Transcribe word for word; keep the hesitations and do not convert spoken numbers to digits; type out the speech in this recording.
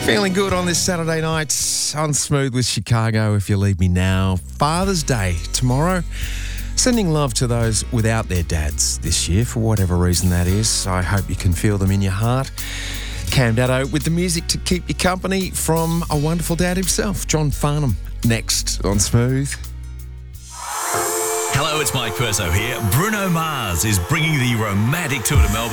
Feeling good on this Saturday night on Smooth with Chicago. If you leave me now, Father's Day tomorrow. Sending love to those without their dads this year, for whatever reason that is. I hope you can feel them in your heart. Cam Daddo with the music to keep you company from a wonderful dad himself, John Farnham, next on Smooth. Hello, it's Mike Perso here. Bruno Mars is bringing the romantic tour to Melbourne.